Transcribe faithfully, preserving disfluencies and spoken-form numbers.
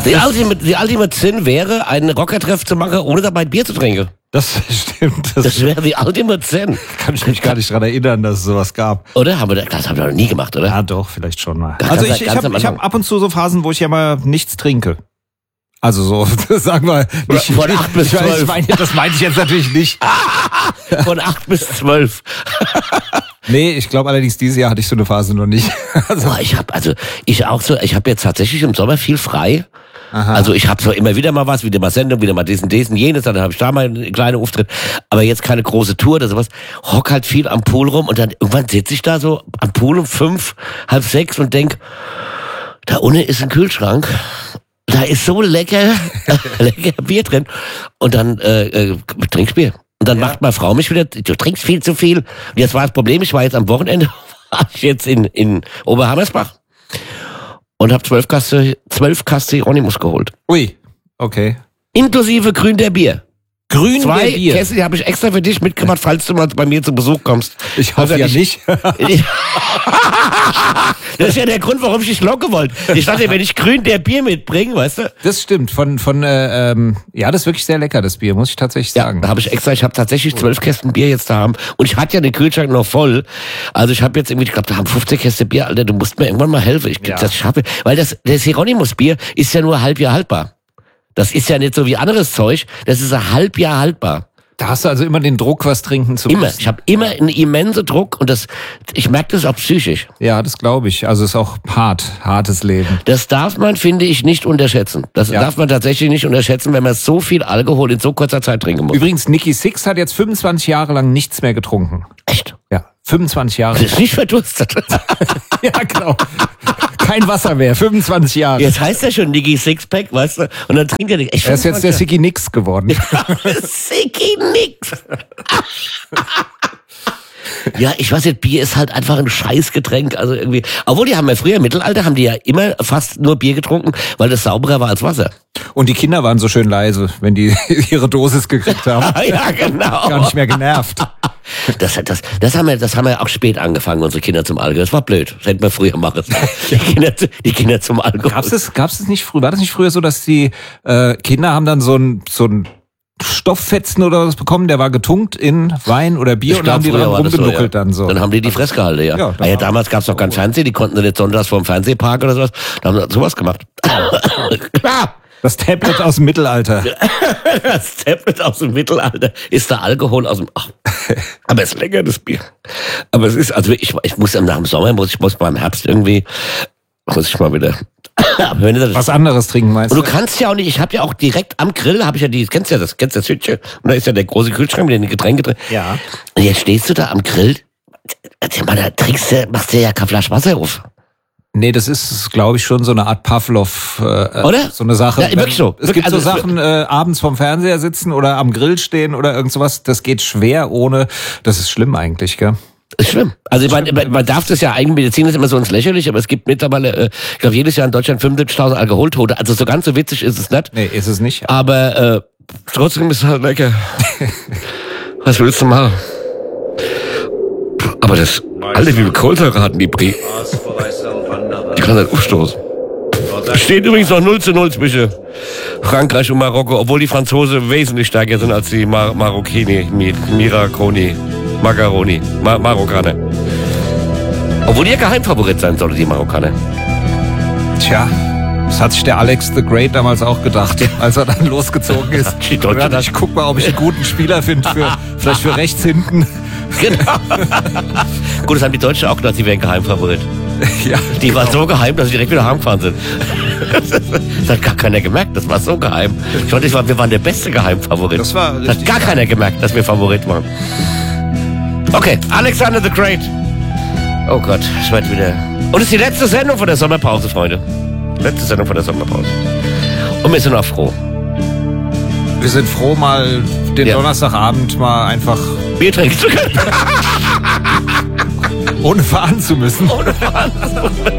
Die Ultimate, die Ultimate Sin wäre, einen Rockertreff zu machen, ohne dabei Bier zu trinken. Das stimmt. Das, Das wäre die Ultimate Sin. kann ich mich gar nicht dran erinnern, dass es sowas gab. Oder? Haben wir das, das haben wir noch nie gemacht, oder? Ja, doch, vielleicht schon mal. Ganz- Also ganz- ich, ich ganz habe am ich hab Anfang. ab und zu so Phasen, wo ich ja mal nichts trinke. Also so, sagen wir nicht. Von acht bis ich weiß, zwölf. ich meine, das meinte ich jetzt natürlich nicht. Von acht bis zwölf. Nee, ich glaube allerdings, dieses Jahr hatte ich so eine Phase noch nicht. Also, Boah, ich habe also ich auch so, ich habe jetzt tatsächlich im Sommer viel frei. aha. Also ich habe so immer wieder mal was, wieder mal Sendung, wieder mal diesen, diesen, jenes, dann habe ich da mal einen kleinen Auftritt, aber jetzt keine große Tour oder sowas. Hock halt viel am Pool rum und dann irgendwann sitze ich da so am Pool um fünf, halb sechs und denk, da unten ist ein Kühlschrank. Da ist so lecker, lecker Bier drin. Und dann äh, äh, trinkst Bier. Und dann macht meine Frau mich wieder, du trinkst viel zu viel. Und jetzt war das Problem, ich war jetzt am Wochenende, war ich jetzt in, in Oberhammersbach und habe zwölf Kaste, zwölf Kaste Hieronymus geholt. Ui, okay. Inklusive Grün der Bier. Grün Zwei der Bier. Kästen, die habe ich extra für dich mitgebracht, falls du mal bei mir zu Besuch kommst. Ich hoffe Also ja ich- nicht. Das ist ja der Grund, warum ich dich locken wollte. Ich dachte, wenn ich Grün der Bier mitbringe, weißt du? Das stimmt. Von, von äh, ähm, ja, das ist wirklich sehr lecker, das Bier, muss ich tatsächlich Ja, sagen. da habe ich extra, ich habe tatsächlich zwölf Kästen Bier jetzt da haben. Und ich hatte ja den Kühlschrank noch voll. Also ich habe jetzt irgendwie, ich glaube, da haben fünfzehn Kästen Bier, Alter, du musst mir irgendwann mal helfen. Ich Ja. das schaffe. Weil das, das Hieronymus-Bier ist ja nur halb Jahr haltbar. Das ist ja nicht so wie anderes Zeug, das ist ein halb Jahr haltbar. Da hast du also immer den Druck, was trinken zu Immer. müssen. Ich habe immer einen immensen Druck und das, ich merke das auch psychisch. Ja, das glaube ich. Also es ist auch hart, hartes Leben. Das darf man, finde ich, nicht unterschätzen. Das Ja. darf man tatsächlich nicht unterschätzen, wenn man so viel Alkohol in so kurzer Zeit trinken muss. Übrigens, Nikki Sixx hat jetzt fünfundzwanzig Jahre lang nichts mehr getrunken. Echt? Ja, fünfundzwanzig Jahre. Das ist nicht verdurstet. Ja, genau. Kein Wasser mehr, fünfundzwanzig Jahre. Jetzt heißt er schon Niggi Sixpack, weißt du? Und dann trinkt er nicht. Ich Er ist jetzt der Siggi Nix geworden. Sicki nix. Ja, ich weiß nicht, Bier ist halt einfach ein Scheißgetränk. Also irgendwie. Obwohl, die haben ja früher im Mittelalter, haben die ja immer fast nur Bier getrunken, weil das sauberer war als Wasser. Und die Kinder waren so schön leise, wenn die ihre Dosis gekriegt haben. Ja, genau. Gar nicht mehr genervt. Das, das, das, haben wir, das haben wir auch spät angefangen, unsere Kinder zum Alkohol. Das war blöd. Das hätten wir früher machen sollen. Die Kinder, die Kinder zum Alkohol. Gab's das, gab's das nicht früher? War das nicht früher so, dass die äh, Kinder haben dann so ein, so ein Stofffetzen oder was bekommen, der war getunkt in Wein oder Bier Ich und glaub, haben die früher dran war das so, rumgenuckelt ja. dann so. Dann haben die die Fresse gehalten, ja. Ja, Ja, dann ja war- damals gab es noch kein Fernsehen, die konnten nicht sonntags vor dem Fernsehpark oder sowas. Da haben sie sowas gemacht. Klar, Das Tablet aus dem Mittelalter. das Tablet aus dem Mittelalter ist der Alkohol aus dem... Ach, aber es ist lecker, das Bier. Aber es ist, also ich, ich muss nach dem Sommer, muss ich muss beim Herbst irgendwie, muss ich mal wieder... Wenn du das- Was anderes trinken meinst Und du? du kannst ja auch nicht, ich habe ja auch direkt am Grill, habe ich ja die, kennst du ja das, kennst du das Hütchen? Und da ist ja der große Kühlschrank mit den Getränken drin. Ja. Und jetzt stehst du da am Grill, man, da trinkst du, machst du ja keine Flasche Wasser auf. Nee, das ist, glaube ich, schon so eine Art Pavlov, äh, Oder? so eine Sache. Ja, wirklich so. Es gibt Also so es- Sachen, äh, abends vorm Fernseher sitzen oder am Grill stehen oder irgend sowas. Das geht schwer ohne, das ist schlimm eigentlich, gell? Ist schlimm. Also man, man, man darf das ja eigentlich, wir ziehen das immer so ins Lächerliche, aber es gibt mittlerweile, äh, ich glaube jedes Jahr in Deutschland fünfundsiebzigtausend Alkoholtote. Also so ganz so witzig ist es nicht. Nee, ist es nicht. Aber äh, trotzdem ist es halt lecker. Was willst du machen? Aber das, alle wie viel Kohlensäure hatten die Brie. Die kann halt aufstoßen. Steht übrigens noch null zu null zwischen Frankreich und Marokko, obwohl die Franzosen wesentlich stärker sind als die Mar Marokkini, Mi Miraconi, Macaroni, Ma Marokkaner. Obwohl die ja Geheimfavorit sein sollte, die Marokkaner. Tja, das hat sich der Alex the Great damals auch gedacht, als er dann losgezogen ist. Die Deutschen Er dachte, ich guck mal, ob ich einen guten Spieler finde, für, vielleicht für rechts hinten. Genau. Gut, das haben die Deutschen auch gedacht, sie wären Geheimfavorit. Ja, Die waren so geheim, dass sie direkt wieder heimgefahren sind. Das hat gar keiner gemerkt, das war so geheim. Ich fand, ich war, wir waren der beste Geheimfavorit. Das war Das hat gar keiner gemerkt, dass wir Favorit waren. Okay, Alexander the Great. Oh Gott, ich werde wieder... Und es ist die letzte Sendung von der Sommerpause, Freunde. Letzte Sendung von der Sommerpause. Und wir sind auch froh. wir sind froh, mal den Ja. Donnerstagabend mal einfach Bier trinken zu können. ohne fahren zu müssen. Ohne Fahren.